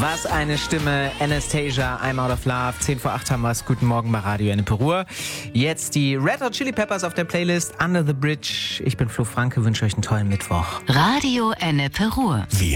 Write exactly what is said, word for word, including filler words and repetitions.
Was eine Stimme, Anastasia, I'm Out of Love. zehn vor acht haben wir es. Guten Morgen bei Radio Ennepe Ruhr. Jetzt die Red Hot Chili Peppers auf der Playlist Under the Bridge. Ich bin Flo Franke, wünsche euch einen tollen Mittwoch. Radio Ennepe Ruhr. Wir